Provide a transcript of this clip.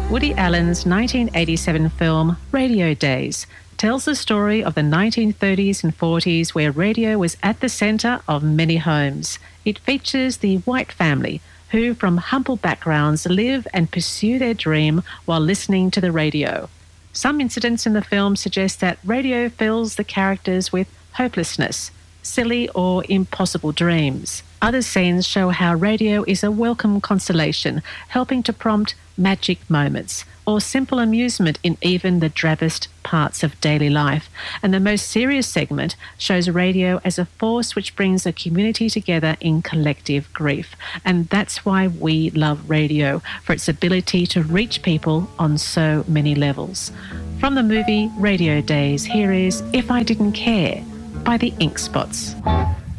Woody Allen's 1987 film Radio Days tells the story of the 1930s and 40s where radio was at the centre of many homes. It features the White family who, from humble backgrounds, live and pursue their dream while listening to the radio. Some incidents in the film suggest that radio fills the characters with hopelessness, silly or impossible dreams. Other scenes show how radio is a welcome consolation, helping to prompt magic moments or simple amusement in even the drabbest parts of daily life. And the most serious segment shows radio as a force which brings a community together in collective grief. And that's why we love radio, for its ability to reach people on so many levels. From the movie Radio Days, here is If I Didn't Care by the Ink Spots.